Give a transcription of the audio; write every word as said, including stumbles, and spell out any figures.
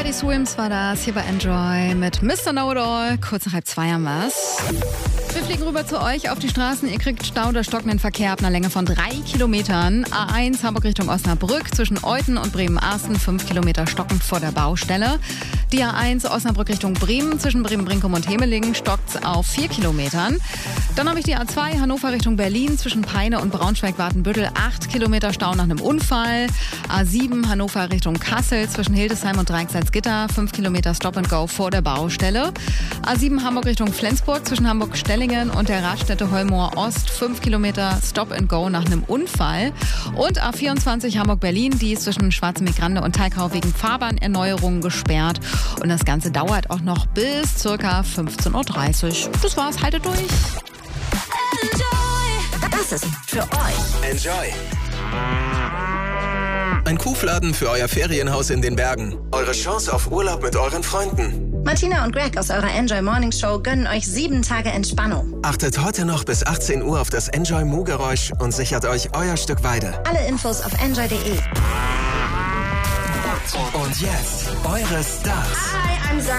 Teddy Swims war das hier bei Enjoy mit Mister Know-It-All. Kurz nach halb zwei haben wir's. Wir fliegen rüber zu euch auf die Straßen. Ihr kriegt Stau oder stockenden Verkehr ab einer Länge von drei Kilometern. A eins Hamburg Richtung Osnabrück zwischen Euthen und Bremen-Arsten, fünf Kilometer stockend vor der Baustelle. Die A eins Osnabrück Richtung Bremen zwischen Bremen-Brinkum und Hemelingen stockt auf vier Kilometern. Dann habe ich die A zwei Hannover Richtung Berlin zwischen Peine und Braunschweig-Watenbüttel, acht Kilometer Stau nach einem Unfall. A sieben Hannover Richtung Kassel zwischen Hildesheim und Dreiecksalzgitter, fünf Kilometer Stop and Go vor der Baustelle. A sieben Hamburg Richtung Flensburg zwischen Hamburg-Stellingen und der Raststätte Holmoor Ost, fünf Kilometer Stop and Go nach einem Unfall. Und A vierundzwanzig Hamburg-Berlin, die ist zwischen Schwarze Migrande und Thalkau wegen Fahrbahnerneuerungen gesperrt. Und das Ganze dauert auch noch bis circa fünfzehn Uhr dreißig. Das war's, haltet durch. Das ist für euch. Enjoy. Ein Kuhfladen für euer Ferienhaus in den Bergen. Eure Chance auf Urlaub mit euren Freunden. Martina und Greg aus eurer Enjoy Morning Show gönnen euch sieben Tage Entspannung. Achtet heute noch bis achtzehn Uhr auf das Enjoy Mu-Geräusch und sichert euch euer Stück Weide. Alle Infos auf enjoy punkt de. Und jetzt eure Stars. Hi, I'm Zara.